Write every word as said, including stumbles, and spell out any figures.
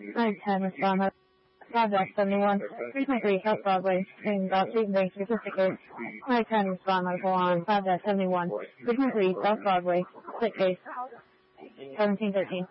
nine ten respond. Project seventy-one, three point three South Broadway, in South Street and Bank Certificate. nine ten respond, Medical on Project seventy-one, three point three South Broadway, split case, seventeen thirteen.